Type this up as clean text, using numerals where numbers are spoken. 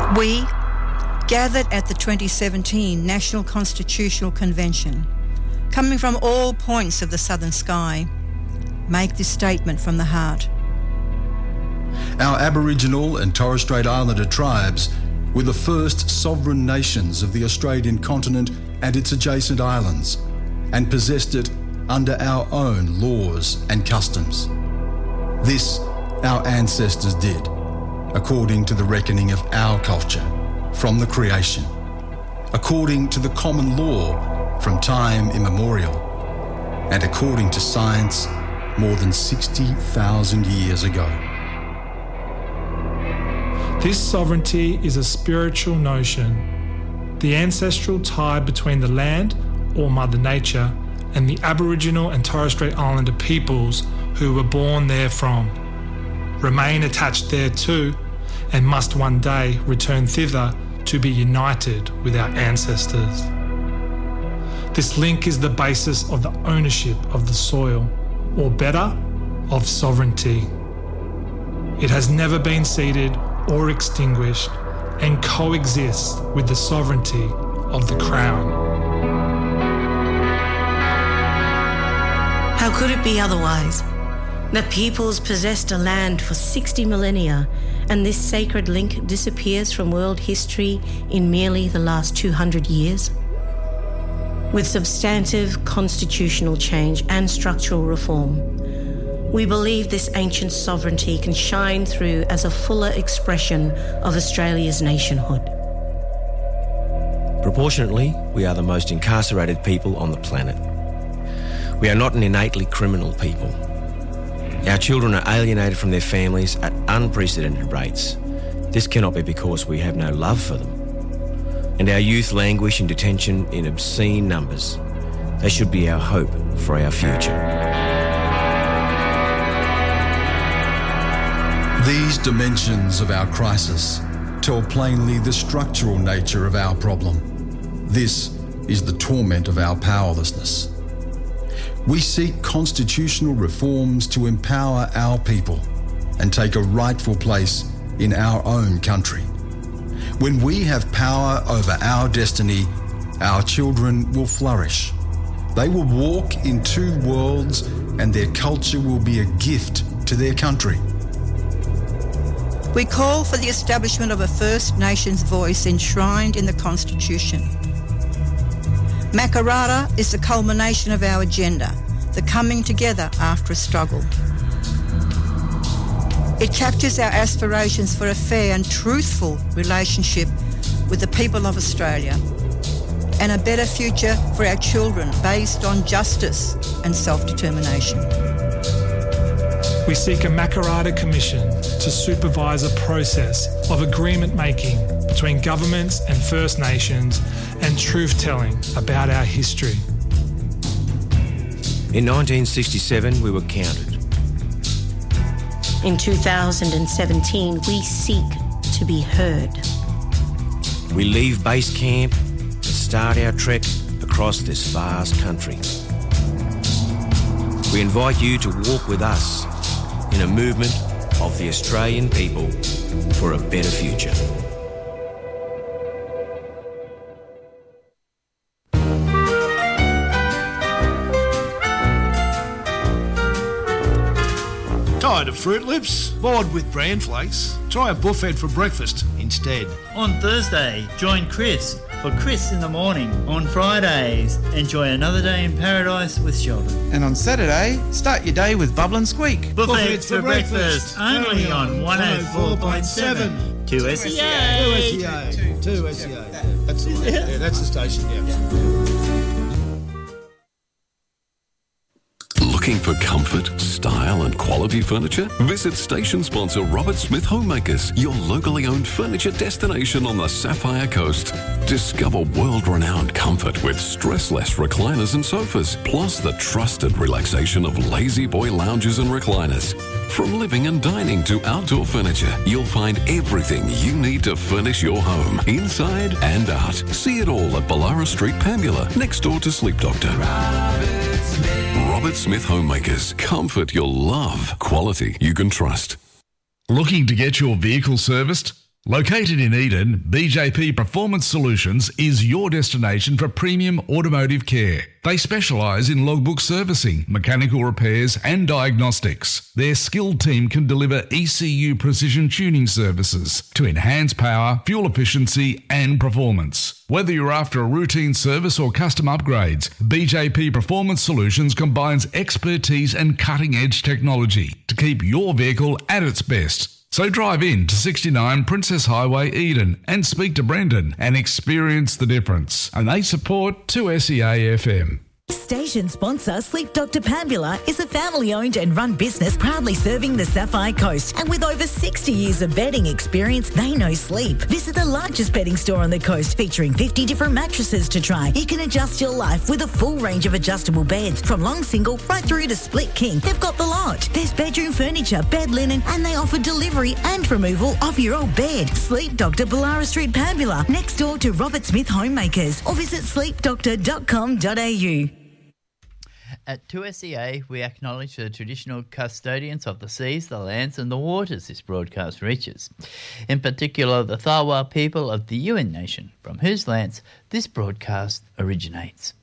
We, gathered at the 2017 National Constitutional Convention, coming from all points of the southern sky, make this statement from the heart. Our Aboriginal and Torres Strait Islander tribes were the first sovereign nations of the Australian continent and its adjacent islands, and possessed it under our own laws and customs. This our ancestors did, according to the reckoning of our culture from the creation, according to the common law from time immemorial, and according to science more than 60,000 years ago. This sovereignty is a spiritual notion, the ancestral tie between the land, or Mother Nature, and the Aboriginal and Torres Strait Islander peoples who were born therefrom, remain attached thereto, and must one day return thither to be united with our ancestors. This link is the basis of the ownership of the soil, or better, of sovereignty. It has never been ceded or extinguished, and coexists with the sovereignty of the Crown. How could it be otherwise? That peoples possessed a land for 60 millennia, and this sacred link disappears from world history in merely the last 200 years? With substantive constitutional change and structural reform, we believe this ancient sovereignty can shine through as a fuller expression of Australia's nationhood. Proportionately, we are the most incarcerated people on the planet. We are not an innately criminal people. Our children are alienated from their families at unprecedented rates. This cannot be because we have no love for them. And our youth languish in detention in obscene numbers. They should be our hope for our future. These dimensions of our crisis tell plainly the structural nature of our problem. This is the torment of our powerlessness. We seek constitutional reforms to empower our people and take a rightful place in our own country. When we have power over our destiny, our children will flourish. They will walk in two worlds, and their culture will be a gift to their country. We call for the establishment of a First Nations voice enshrined in the Constitution. Makarrata is the culmination of our agenda, the coming together after a struggle. It captures our aspirations for a fair and truthful relationship with the people of Australia and a better future for our children based on justice and self-determination. We seek a Makarrata Commission to supervise a process of agreement making between governments and First Nations and truth-telling about our history. In 1967, we were counted. In 2017, we seek to be heard. We leave base camp and start our trek across this vast country. We invite you to walk with us in a movement of the Australian people for a better future. Tired of Fruit Loops? Bored with bran flakes? Try a buffet for breakfast instead. On Thursday, join Chris for Chris in the Morning. On Fridays, enjoy another day in paradise with Sheldon. And on Saturday, start your day with Bubble and Squeak. Buffets for breakfast, only on 104.7. 2SEA. 2SEA. That's the one. Yeah, that's the station, yeah. Looking for comfort, style and quality furniture? Visit station sponsor Robert Smith Homemakers, your locally owned furniture destination on the Sapphire Coast. Discover world-renowned comfort with stressless recliners and sofas, plus the trusted relaxation of Lazy Boy lounges and recliners. From living and dining to outdoor furniture, you'll find everything you need to furnish your home, inside and out. See it all at Ballara Street, Pambula, next door to Sleep Doctor. Robert Smith Homemakers. Comfort you'll love. Quality you can trust. Looking to get your vehicle serviced? Located in Eden, BJP Performance Solutions is your destination for premium automotive care. They specialise in logbook servicing, mechanical repairs and diagnostics. Their skilled team can deliver ECU precision tuning services to enhance power, fuel efficiency and performance. Whether you're after a routine service or custom upgrades, BJP Performance Solutions combines expertise and cutting-edge technology to keep your vehicle at its best. So drive in to 69 Princess Highway, Eden, and speak to Brendan and experience the difference. And they support 2SEA FM. Station sponsor Sleep Dr. Pambula is a family-owned and run business proudly serving the Sapphire Coast. And with over 60 years of bedding experience, they know sleep. Visit the largest bedding store on the coast, featuring 50 different mattresses to try. You can adjust your life with a full range of adjustable beds, from long single right through to split king. They've got the lot. There's bedroom furniture, bed linen, and they offer delivery and removal of your old bed. Sleep Dr. Ballara Street, Pambula, next door to Robert Smith Homemakers, or visit sleepdoctor.com.au. At 2SEA, we acknowledge the traditional custodians of the seas, the lands and the waters this broadcast reaches. In particular, the Thawa people of the Yuin Nation, from whose lands this broadcast originates.